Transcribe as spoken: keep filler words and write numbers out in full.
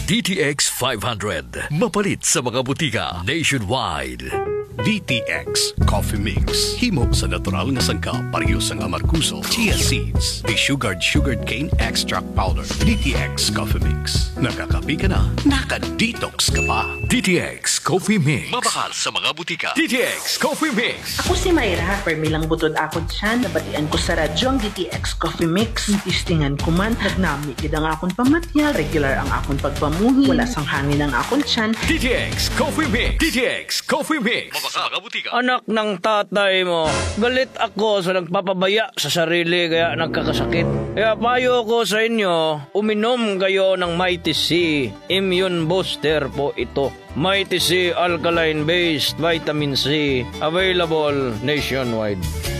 D T X five hundred. Mapalit sa mga butika nationwide. D T X Coffee Mix. Himo sa natural nga sangka pareho sang amarkuso, chia seeds, de-sugared sugared cane extract powder. D T X Coffee Mix. Nakakapi ka na, naka-detox ka pa. D T X Coffee Mix. Mabakal sa mga butika. D T X Coffee Mix. Ako si Mayra, permilang butod akon siya, nabatian ko sa radyo ang D T X Coffee Mix. Tistingan ko man, nagnami gid ang akon pamatya, regular ang akon pagpamuhi, wala sang hangin ang akon tiyan. D T X Coffee Mix. D T X Coffee Mix. Mabakal mga butika. Anak ng tatay mo, galit ako sa nagpapabaya sa sarili kaya nagkakasakit. Kaya payo ko sa inyo, uminom kayo ng Mighty C. Immune Booster po ito. Mighty C Alkaline Based Vitamin C. Available nationwide.